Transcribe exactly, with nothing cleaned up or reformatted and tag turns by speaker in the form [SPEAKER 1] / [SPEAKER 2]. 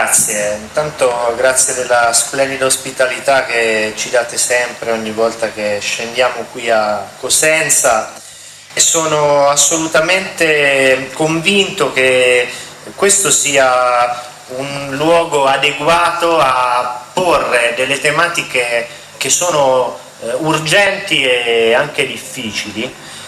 [SPEAKER 1] grazie, intanto grazie della splendida ospitalità che ci date sempre ogni volta che scendiamo qui a Cosenza, e sono assolutamente convinto che questo sia un luogo adeguato a porre delle tematiche che sono eh, urgenti e anche difficili,